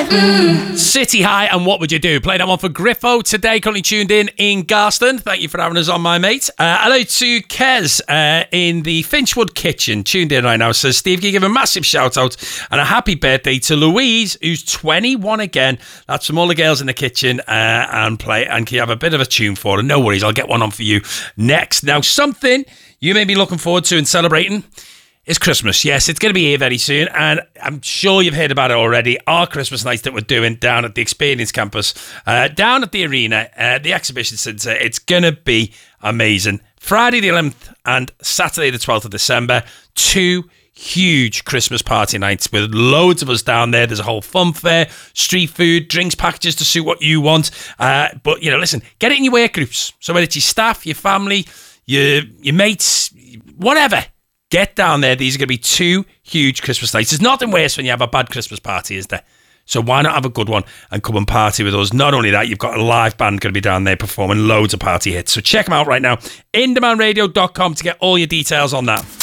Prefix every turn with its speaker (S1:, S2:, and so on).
S1: City High and What Would You Do? Play that one for Griffo today, currently tuned in Garston. Thank you for having us on, my mate. Hello to Kez in the Finchwood kitchen, tuned in right now. Says, Steve, can you give a massive shout out and a happy birthday to Louise, who's 21 again. That's from all the girls in the kitchen and play. And can you have a bit of a tune for her? No worries, I'll get one on for you next. Now, something you may be looking forward to and celebrating. It's Christmas. Yes, it's going to be here very soon, and I'm sure you've heard about it already. Our Christmas nights that we're doing down at the Experience Campus, down at the arena, the exhibition centre. It's going to be amazing. Friday the 11th and Saturday the 12th of December, 2 huge Christmas party nights with loads of us down there. There's a whole fun fair, street food, drinks packages to suit what you want. But, you know, listen, get it in your work groups. So whether it's your staff, your family, your mates, whatever. Get down there. These are going to be 2 huge Christmas nights. There's nothing worse when you have a bad Christmas party, is there? So why not have a good one and come and party with us? Not only that, you've got a live band going to be down there performing loads of party hits. So check them out right now. InDemandRadio.com to get all your details on that.